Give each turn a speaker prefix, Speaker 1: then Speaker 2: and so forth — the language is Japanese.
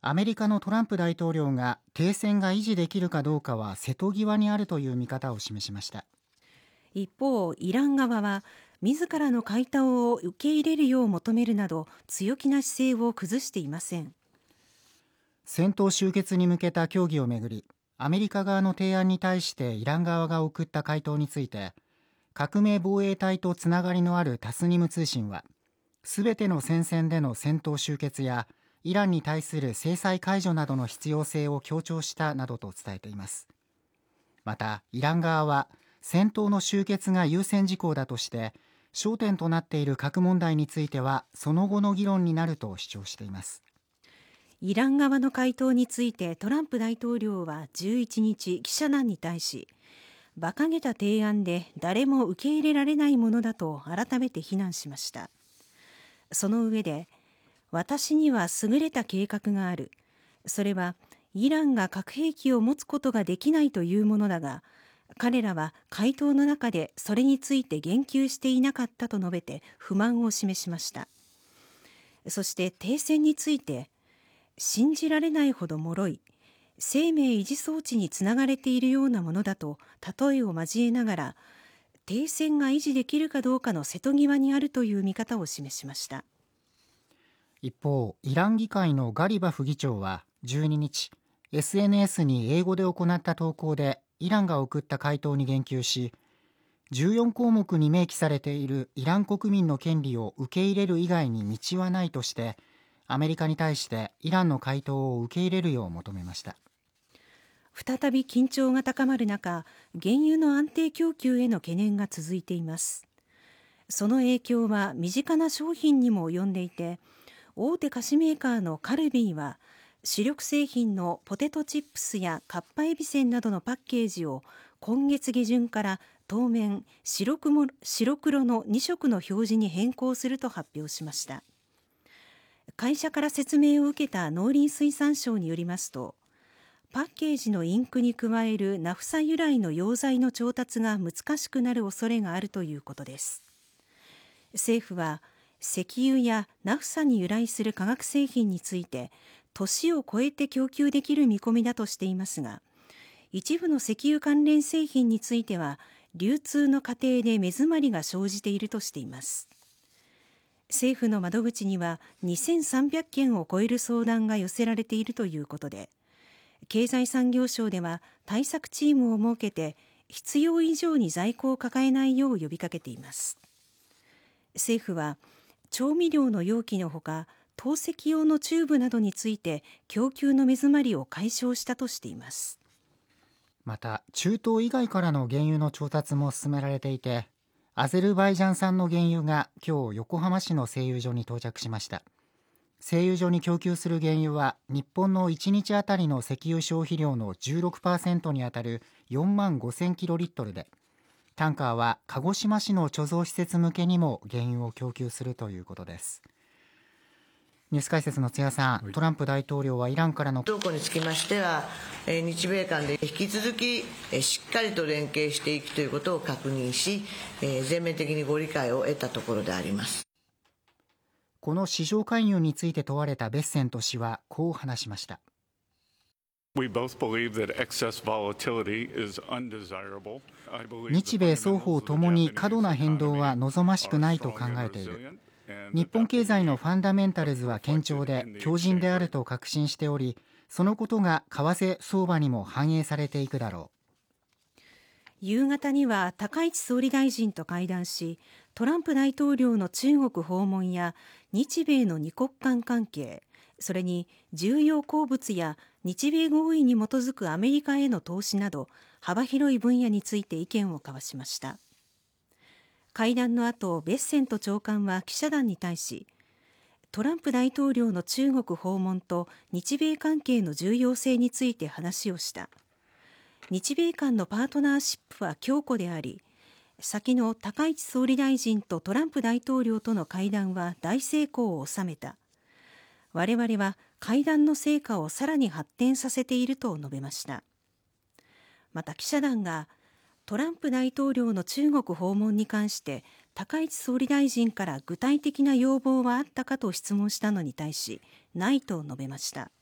Speaker 1: アメリカのトランプ大統領が停戦が維持できるかどうかは瀬戸際にあるという見方を示しました。
Speaker 2: 一方、イラン側は自らの回答を受け入れるよう求めるなど強気な姿勢を崩していません。
Speaker 1: 戦闘終結に向けた協議をめぐり、アメリカ側の提案に対してイラン側が送った回答について、革命防衛隊とつながりのあるタスニム通信は、すべての戦線での戦闘終結やイランに対する制裁解除などの必要性を強調したなどと伝えています。またイラン側は戦闘の終結が優先事項だとして、焦点となっている核問題についてはその後の議論になると主張しています。
Speaker 2: イラン側の回答についてトランプ大統領は11日記者団に対し、馬鹿げた提案で誰も受け入れられないものだと改めて非難しました。その上で、私には優れた計画がある。それはイランが核兵器を持つことができないというものだが、彼らは回答の中でそれについて言及していなかったと述べて不満を示しました。そして停戦について、信じられないほど脆い、生命維持装置につながれているようなものだと例えを交えながら、停戦が維持できるかどうかの瀬戸際にあるという見方を示しました。
Speaker 1: 一方、イラン議会のガリバフ議長は12日、SNS に英語で行った投稿でイランが送った回答に言及し、14項目に明記されているイラン国民の権利を受け入れる以外に道はないとして、アメリカに対してイランの回答を受け入れるよう求めました。
Speaker 2: 再び緊張が高まる中、原油の安定供給への懸念が続いています。その影響は身近な商品にも及んでいて、大手菓子メーカーのカルビーは主力製品のポテトチップスやかっぱえびせんなどのパッケージを今月下旬から当面白黒の2色の表示に変更すると発表しました。会社から説明を受けた農林水産省によりますと、パッケージのインクに加えるナフサ由来の溶剤の調達が難しくなる恐れがあるということです。政府は石油やナフサに由来する化学製品について年を超えて供給できる見込みだとしていますが、一部の石油関連製品については流通の過程で目詰まりが生じているとしています。政府の窓口には2300件を超える相談が寄せられているということで、経済産業省では対策チームを設けて必要以上に在庫を抱えないよう呼びかけています。政府は調味料の容器のほか、透析用のチューブなどについて供給の目詰まりを解消したとしています。
Speaker 1: また中東以外からの原油の調達も進められていて、アゼルバイジャン産の原油が今日横浜市の製油所に到着しました。製油所に供給する原油は日本の1日あたりの石油消費量の 16% にあたる4万5000キロリットルで、タンカーは鹿児島市の貯蔵施設向けにも原油を供給するということです。ニュース解説の津谷さん、トランプ大統領はイランからの
Speaker 3: 動向につきましては、日米間で引き続きしっかりと連携していくということを確認し、全面的にご理解を得たところであります。
Speaker 1: この市場介入について問われたベッセント氏はこう話しました。日米双方ともに過度な変動は望ましくないと考えている。日本経済のファンダメンタルズは堅調で強靭であると確信しており、そのことが為替相場にも反映されていくだろう。
Speaker 2: 夕方には高市総理大臣と会談し、トランプ大統領の中国訪問や日米の二国間関係、それに重要鉱物や日米合意に基づくアメリカへの投資など幅広い分野について意見を交わしました。会談の後、ベッセント長官は記者団に対し、トランプ大統領の中国訪問と日米関係の重要性について話をした。日米間のパートナーシップは強固であり、先の高市総理大臣とトランプ大統領との会談は大成功を収めた。我々は会談の成果をさらに発展させていると述べました。また記者団がトランプ大統領の中国訪問に関して高市総理大臣から具体的な要望はあったかと質問したのに対し、ないと述べました。